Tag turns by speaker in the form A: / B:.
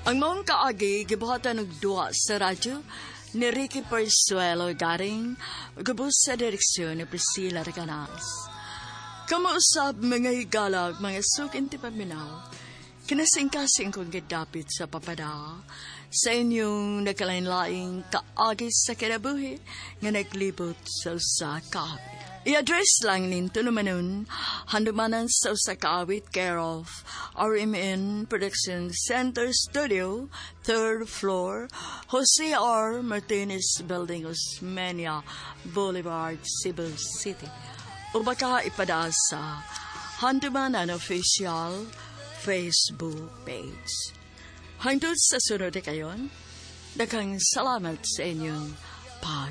A: Ang mong kaagi, gibuhatan ng duwa sa radyo ni Ricky Persuelo garing gubos sa direksyon ni Priscilla Reganas. Kamuusap mga higalag, mga sukin ti paminaw, kinasing-kasing kong gidapit sa papada sa inyong nakalain-laing kaagi sa kinabuhi nga naglibot sa usa kaawit. I-address lang ninto naman handumanan sa usa kaawit care of RMN Production Center Studio, 3rd floor, Jose R. Martinez Building, Osmeña Boulevard, Cebu City. O baka ipada sa handumanan official Facebook page. Hangtod sa sunod kayon, daghang salamat sa inyong pag